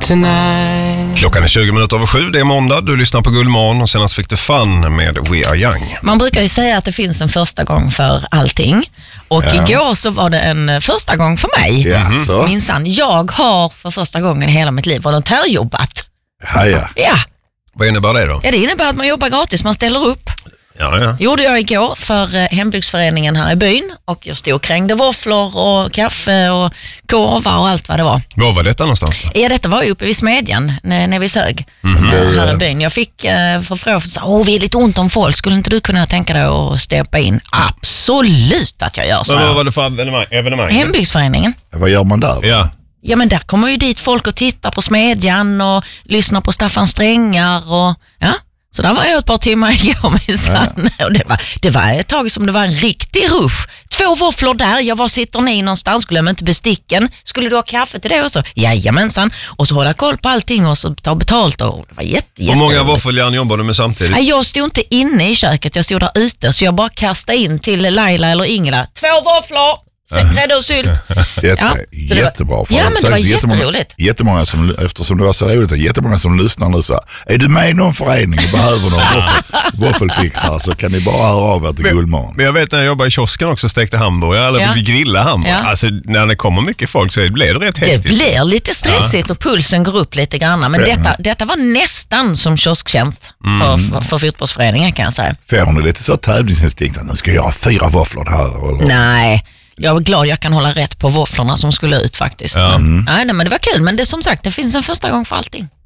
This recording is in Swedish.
tonight. Klockan är 7:20, det är måndag. Du lyssnar på Guldmorgon och senast fick du Fun med We Are Young. Man brukar ju säga att det finns en första gång för allting. Och igår så var det en första gång för mig. Minsann, jag har för första gången i hela mitt liv volontärjobbat. Ja. Vad innebär det då? Ja, det innebär att man jobbar gratis, man ställer upp. Ja. Gjorde jag igår för hembygdsföreningen här i byn och jag stod och krängde våfflor och kaffe och korvar och allt vad det var. Var var detta någonstans då? Ja, detta var ju uppe vid Smedjan, nere vid Sög, här i byn. Jag fick förfrågan, vi är lite ont om folk, skulle inte du kunna tänka dig att steppa in? Absolut att jag gör så. Men vad var det för evenemang? Hembygdsföreningen. Vad gör man där? Ja, men där kommer ju dit folk och tittar på Smedjan och lyssnar på Staffan Strängar och så där var jag ett par timmar igår minsann. Och det var ett tag som det var en riktig rush. 2 våfflor där, var sitter ni någonstans? Glöm inte besticken. Skulle du ha kaffe till det också? Jajamensan. Och så hålla koll på allting och så ta betalt. Och det var jätte. Hur många våffeljärn jobbar du med samtidigt? Jag stod inte inne i köket, jag stod där ute. Så jag bara kastade in till Laila eller Ingela. 2 våfflor! Grädde och sylt. Jättebra. Ja, men det var jätteroligt. Jättemånga som, eftersom det var så roligt, jättemånga som lyssnar nu så är du med i någon förening och behöver någon våffelfixare så kan ni bara höra av er till Guldmorgon. Men jag vet när jag jobbade i kiosken också stekte hamburgare eller vi grillade hamburgare. Ja. Alltså när det kommer mycket folk så blir det rätt hektiskt. Det blir lite stressigt och pulsen går upp lite grann. Men detta var nästan som kiosktjänst för fotbollsföreningen kan jag säga. Får hon är lite så tävlingsinstinkt att nu ska jag göra 4 våfflor här. Eller? Nej. Jag var glad jag kan hålla rätt på våfflorna som skulle ut faktiskt. Ja. Men det var kul. Men det som sagt, det finns en första gång för allting.